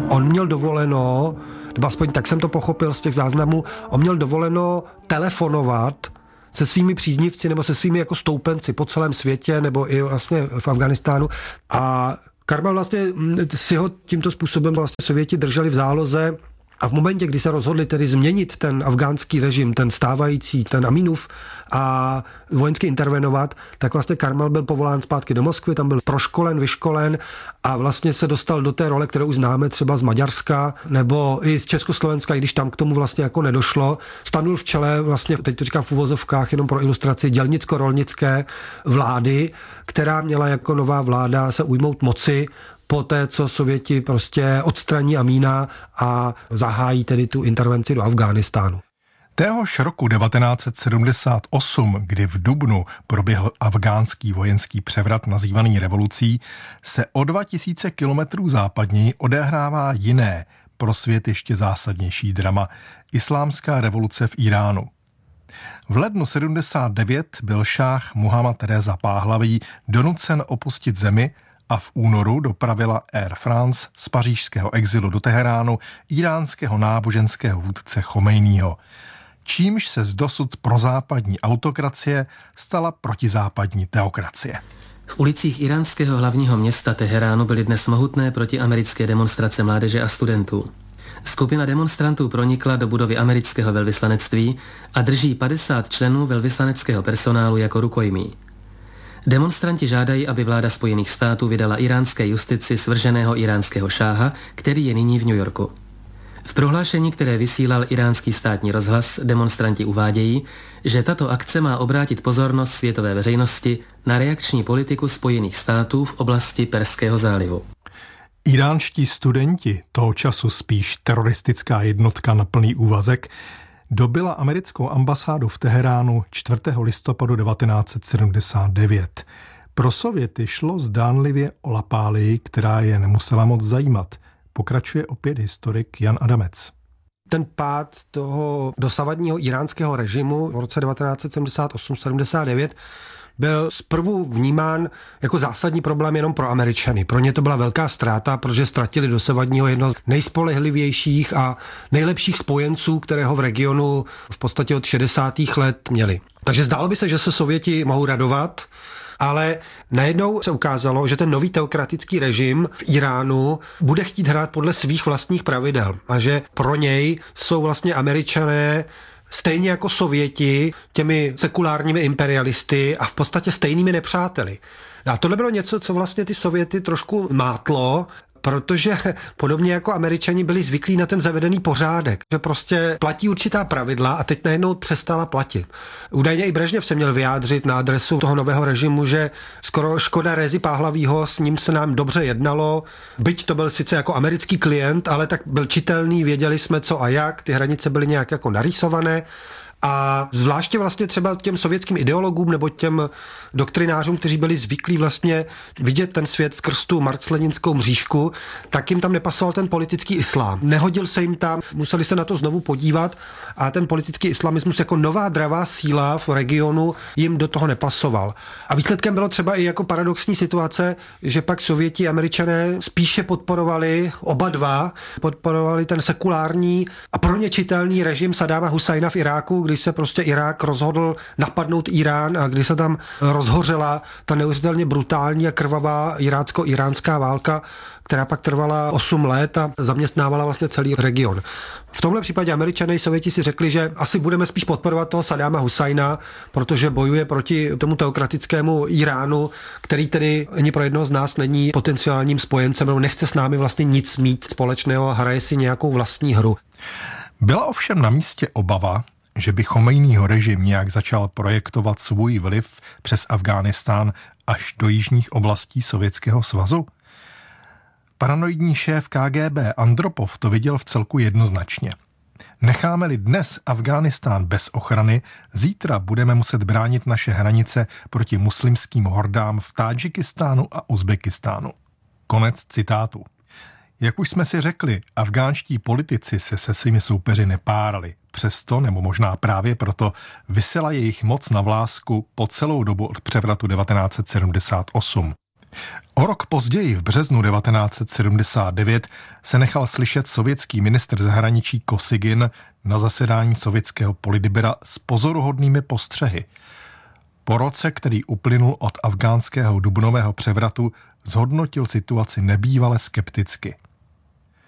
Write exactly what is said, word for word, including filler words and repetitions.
On měl dovoleno, nebo aspoň tak jsem to pochopil z těch záznamů, on měl dovoleno telefonovat se svými příznivci nebo se svými jako stoupenci po celém světě nebo i vlastně v Afghánistánu. A Karmal vlastně si ho tímto způsobem vlastně Sověti drželi v záloze. A v momentě, kdy se rozhodli tedy změnit ten afgánský režim, ten stávající, ten Amínův a vojensky intervenovat, tak vlastně Karmal byl povolán zpátky do Moskvy, tam byl proškolen, vyškolen a vlastně se dostal do té role, kterou známe třeba z Maďarska nebo i z Československa, i když tam k tomu vlastně jako nedošlo. Stanul v čele vlastně, teď to říkám v uvozovkách, jenom pro ilustraci, dělnicko-rolnické vlády, která měla jako nová vláda se ujmout moci po té, co Sověti prostě odstraní Amína a zahájí tedy tu intervenci do Afghánistánu. Téhož roku devatenáct set sedmdesát osm, kdy v dubnu proběhl afgánský vojenský převrat nazývaný revolucí, se o dva tisíce kilometrů západněji odehrává jiné, pro svět ještě zásadnější drama – islámská revoluce v Iránu. V lednu sedmdesát devět byl šáh Muhammad Réza Páhlaví donucen opustit zemi a v únoru dopravila Air France z pařížského exilu do Teheránu iránského náboženského vůdce Chomejního, čímž se z dosud prozápadní autokracie stala protizápadní teokracie. V ulicích iránského hlavního města Teheránu byly dnes mohutné protiamerické demonstrace mládeže a studentů. Skupina demonstrantů pronikla do budovy amerického velvyslanectví a drží padesát členů velvyslaneckého personálu jako rukojmí. Demonstranti žádají, aby vláda Spojených států vydala iránské justici svrženého iránského šáha, který je nyní v New Yorku. V prohlášení, které vysílal iránský státní rozhlas, demonstranti uvádějí, že tato akce má obrátit pozornost světové veřejnosti na reakční politiku Spojených států v oblasti Perského zálivu. Iránští studenti, toho času spíš teroristická jednotka na plný úvazek, dobila americkou ambasádu v Teheránu čtvrtého listopadu devatenáct set sedmdesát devět. Pro Sověty šlo zdánlivě o lapálii, která je nemusela moc zajímat. Pokračuje opět historik Jan Adamec. Ten pád toho dosavadního iránského režimu v roce devatenáct set sedmdesát osm sedmdesát devět byl zprvu vnímán jako zásadní problém jenom pro Američany. Pro ně to byla velká ztráta, protože ztratili dosavadního jednoho z nejspolehlivějších a nejlepších spojenců, kterého v regionu v podstatě od šedesátých let měli. Takže zdálo by se, že se Sověti mohou radovat, ale najednou se ukázalo, že ten nový teokratický režim v Iránu bude chtít hrát podle svých vlastních pravidel a že pro něj jsou vlastně Američané stejně jako Sověti těmi sekulárními imperialisty a v podstatě stejnými nepřáteli. A tohle bylo něco, co vlastně ty Sověty trošku mátlo, protože podobně jako Američani byli zvyklí na ten zavedený pořádek, že prostě platí určitá pravidla a teď najednou přestala platit. Údajně i Brežněv se měl vyjádřit na adresu toho nového režimu, že skoro škoda Rézy Páhlavího, s ním se nám dobře jednalo, byť to byl sice jako americký klient, ale tak byl čitelný, věděli jsme co a jak, ty hranice byly nějak jako narýsované. A zvláště vlastně třeba těm sovětským ideologům nebo těm doktrinářům, kteří byli zvyklí vlastně vidět ten svět skrz tu marx-leninskou mřížku, tak jim tam nepasoval ten politický islám. Nehodil se jim tam, museli se na to znovu podívat a ten politický islamismus jako nová dravá síla v regionu jim do toho nepasoval. A výsledkem bylo třeba i jako paradoxní situace, že pak Sověti a Američané spíše podporovali oba dva, podporovali ten sekulární a pro ně čitelný režim Saddáma Husajna v Iráku, když se prostě Irák rozhodl napadnout Irán a když se tam rozhořela ta neuvěřitelně brutální a krvavá irácko-iránská válka, která pak trvala osm let a zaměstnávala vlastně celý region. V tomhle případě Američané i Sověti si řekli, že asi budeme spíš podporovat toho Saddáma Husajna, protože bojuje proti tomu teokratickému Iránu, který tedy ani pro jednoho z nás není potenciálním spojencem, nebo nechce s námi vlastně nic mít společného a hraje si nějakou vlastní hru. Byla ovšem na místě obava, že by Chomejního režim nějak začal projektovat svůj vliv přes Afghánistán až do jižních oblastí Sovětského svazu? Paranoidní šéf K G B Andropov to viděl v celku jednoznačně. Necháme-li dnes Afghánistán bez ochrany, zítra budeme muset bránit naše hranice proti muslimským hordám v Tádžikistánu a Uzbekistánu. Konec citátu. Jak už jsme si řekli, afgánští politici se se svými soupeři nepárali. Přesto, nebo možná právě proto, visela jejich moc na vlásku po celou dobu od převratu devatenáct set sedmdesát osm. O rok později, v březnu devatenáct set sedmdesát devět, se nechal slyšet sovětský ministr zahraničí Kosygin na zasedání sovětského politbyra s pozoruhodnými postřehy. Po roce, který uplynul od afghánského dubnového převratu, zhodnotil situaci nebývale skepticky.